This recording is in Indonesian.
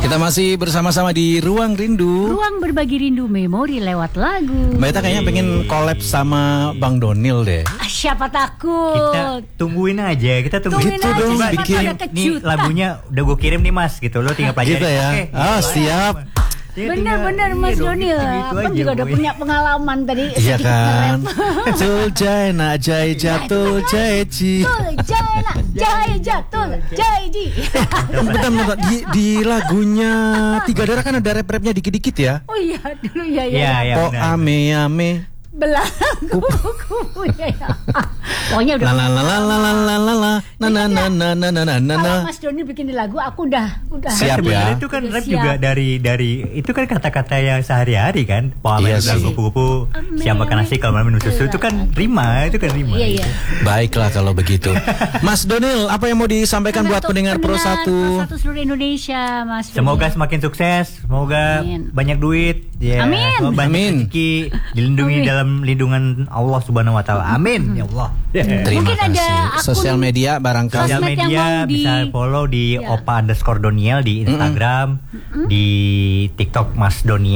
Kita masih bersama-sama di Ruang Rindu. Ruang berbagi rindu memori lewat lagu. Mbak Ita kayaknya pengen collab sama Bang Donil deh. Siapa takut? Kita tungguin aja, kita tungguin Gitu aja. dong, Coba bikin. nih lagunya udah gue kirim nih Mas, gitu lo tinggal pelajari. Gitu ya. Oke, Oh, siap. Bener-bener Mas Donil. Abang juga udah punya pengalaman tadi. Iya sedikit kan. nge-rap. Tul jai na jai jatul jai ji. Tul jai nak jai jatul jai ji. Bentar. Di lagunya Tiga Darah kan ada rap-rapnya dikit-dikit ya. Oh iya dulu ya. Iya, Po benar. ame Belangku ya. Pokoknya udah. la la la la la la la la na na na na na na na na. Kalau Mas Doni bikin di lagu aku udah. Siap ya. Sebenarnya itu kan Udah rap siap. juga dari itu kan kata-kata yang sehari-hari kan. Iya Poamen sih. kupu-kupu, siap makan nasi kalau malam minum susu itu kan rima, Iya. Baiklah kalau begitu. Mas Donil, apa yang mau disampaikan buat pendengar Pro 1? seluruh Indonesia, Mas. Semoga Doni. semakin sukses, semoga Amin. banyak duit, ya, Amin. semoga banyak Amin. rezeki, dilindungi Amin. dalam lindungan Allah Subhanahu Wa Taala. Amin, ya Allah. Terima Mungkin ada kasih. akun Sosial media barangkali. Sosial sosmed yang media mau di- bisa follow di Ya. opa_doniel di Instagram, di TikTok Mas Doniel.